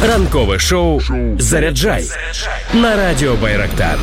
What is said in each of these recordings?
Ранкове шоу «Заряджай» на Радіо Байрактар.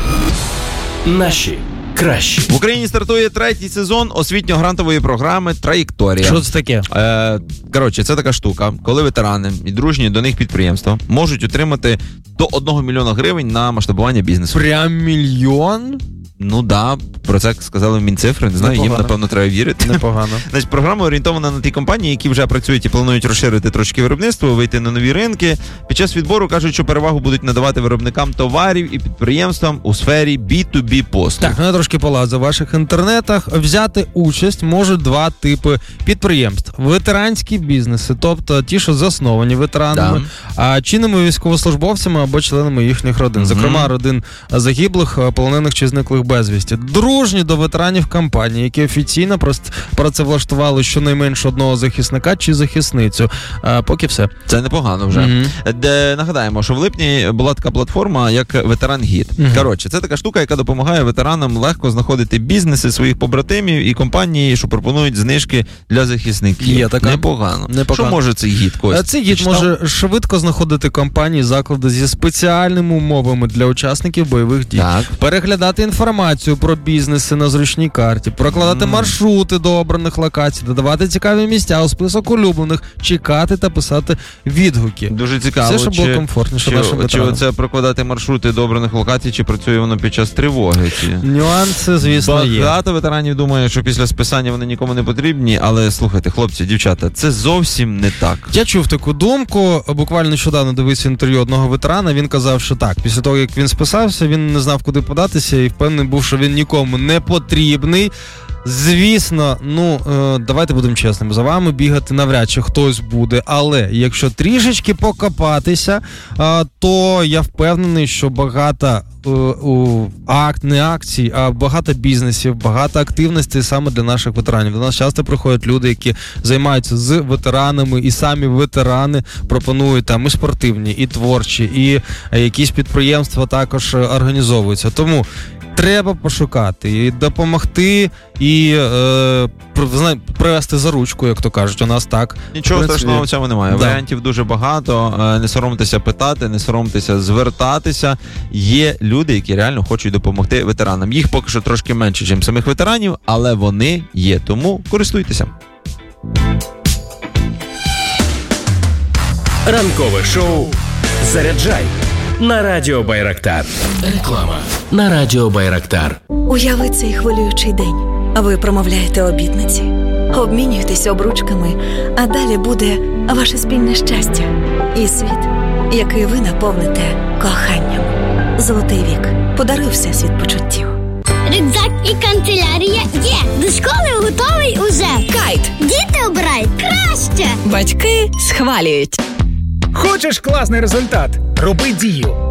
Наші кращі. В Україні стартує 3-й сезон освітньо-грантової програми «Траєкторія». Що це таке? Коротше, це така штука, коли ветерани і дружні до них підприємства можуть отримати до 1 мільйона гривень на масштабування бізнесу. Прям мільйон? Ну да, про це сказали в Мінцифри, не знаю, Непогано. їм, напевно, треба вірити. Непогано. Значить, програма орієнтована на ті компанії, які вже працюють і планують розширити трошки виробництво, вийти на нові ринки. Під час відбору кажуть, що перевагу будуть надавати виробникам товарів і підприємствам у сфері B2B послуг. Так, я трошки полазив в ваших інтернетах. Взяти участь можуть два типи підприємств. Ветеранські бізнеси, тобто ті, що засновані ветеранами, а чинними військовослужбовцями або членами їхніх родин. Зокрема, родин загиблих, полонених чи зниклих безвісті. Дружні до ветеранів компанії, які офіційно працевлаштували щонайменше одного захисника чи захисницю. Поки все. Це непогано вже. Нагадаємо, що в липні була така платформа, як Ветеран Гід. Коротше, це така штука, яка допомагає ветеранам легко знаходити бізнеси своїх побратимів і компанії, що пропонують знижки для захисників. Є така. Непогано. Що може цей гід, Костя? Цей гід може швидко знаходити компанії, заклади зі спеціальними умовами для учасників бойових дій. Так. Переглядати інформацію про бізнеси на зручній карті, прокладати маршрути до обраних локацій, додавати цікаві місця у список улюблених, чекати та писати відгуки. Дуже цікаво. Все, щоб було комфортніше нашим ветеранам. Чи це прокладати маршрути до обраних локацій, чи працює воно під час тривоги? Нюанси, звісно, є. Багато ветеранів думає, що після списання вони нікому не потрібні, але слухайте, хлопці, дівчата, це зовсім не так. Я чув таку думку, буквально нещодавно дивився інтерв'ю одного ветерана, він казав, що так, після того, як він списався, він не знав, куди податися, і впевнений був, що він нікому не потрібний. Звісно, давайте будемо чесними, за вами бігати навряд чи хтось буде, але якщо трішечки покопатися, то я впевнений, що багато не акцій, а багато бізнесів, багато активностей саме для наших ветеранів. До нас часто приходять люди, які займаються з ветеранами, і самі ветерани пропонують там і спортивні, і творчі, і якісь підприємства також організовуються. Тому треба пошукати і допомогти, і привести за ручку, як то кажуть, у нас так. Нічого страшного в цьому немає. Да. Варіантів дуже багато. Не соромтеся питати, не соромтеся звертатися. Є люди, які реально хочуть допомогти ветеранам. Їх поки що трошки менше, ніж самих ветеранів, але вони є. Тому користуйтеся. Ранкове шоу «Заряджай» на Радіо Байрактар. Реклама на Радіо Байрактар. Уяви цей хвилюючий день. Ви промовляєте обітниці, обмінюєтесь обручками, а далі буде ваше спільне щастя і світ, який ви наповните коханням. Золотий вік. Подаруй всесвіт почуттів. Рюкзак і канцелярія є. До школи готовий уже. Кайт. Діти обирають краще. Батьки схвалюють. Хочеш класний результат? Роби дію.